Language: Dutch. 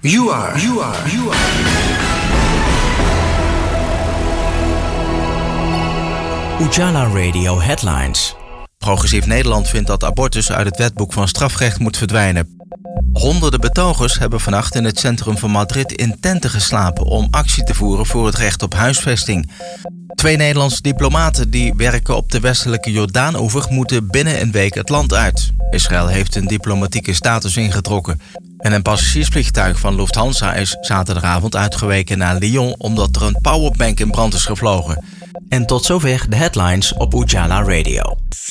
You are. Ujala Radio Headlines. Progressief Nederland vindt dat abortus uit het wetboek van strafrecht moet verdwijnen. Honderden betogers hebben vannacht in het centrum van Madrid in tenten geslapen om actie te voeren voor het recht op huisvesting. 2 Nederlandse diplomaten die werken op de westelijke Jordaanoever moeten binnen een week het land uit. Israël heeft een diplomatieke status ingetrokken. En een passagiersvliegtuig van Lufthansa is zaterdagavond uitgeweken naar Lyon omdat er een powerbank in brand is gevlogen. En tot zover de headlines op Ujala Radio.